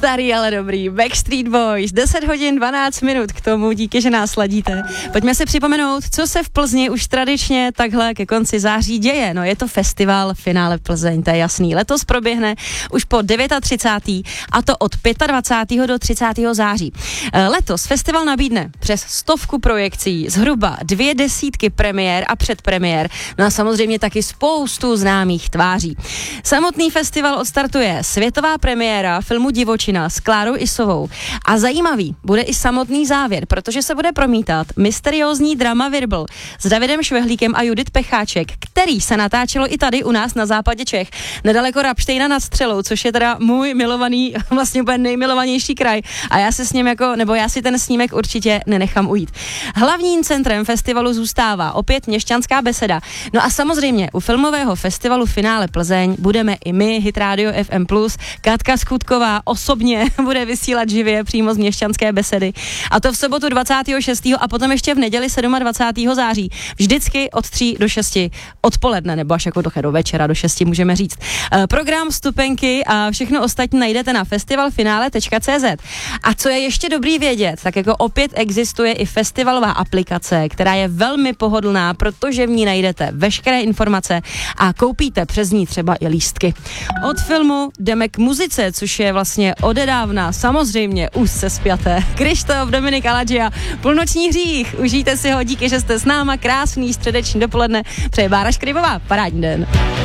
Starý, ale dobrý. Backstreet Boys, 10 hodin 12 minut k tomu, díky, že nás sladíte. Pojďme si připomenout, co se v Plzni už tradičně takhle ke konci září děje. No je to festival Finále Plzeň, to je jasný. Letos proběhne už po 39. a to od 25. do 30. září. Letos festival nabídne přes 100 projekcí, zhruba 20 premiér a předpremiér, no a samozřejmě taky spoustu známých tváří. Samotný festival odstartuje světová premiéra filmu Divočina s Klárou Isovou. A zajímavý bude i samotný závěr, protože se bude promítat mysteriózní drama Virbl s Davidem Švehlíkem a Judit Pecháček, který se natáčelo i tady u nás na západě Čech, nedaleko Rabštejna nad Střelou, což je teda můj milovaný, vlastně úplně nejmilovanější kraj. A já se s ním já si ten snímek určitě nenechám ujít. Hlavním centrem festivalu zůstává opět Měšťanská beseda. No a samozřejmě u filmového festivalu Finále Plzeň budeme i my, Hit Radio FM+, Katka Skutková osobně bude vysílat živě přímo z Měšťanské besedy. A to v sobotu 26. a potom ještě v neděli 27. září. Vždycky od 3 do 6 odpoledne, nebo až jako do večera do 6 můžeme říct. Program, vstupenky a všechno ostatní najdete na festivalfinále.cz. A co je ještě dobrý vědět, tak jako opět existuje i festivalová aplikace, která je velmi pohodlná, protože v ní najdete veškeré informace a koupíte přes ní třeba i lístky. Od filmu jdeme k muzice, což je vlastně odedávna samozřejmě úzce spjaté. Krištof, Dominik Aladžia, Půlnoční hřích. Užijte si ho, díky, že jste s náma. Krásný středeční dopoledne. Přeje Bára Škrybová. Parádní den.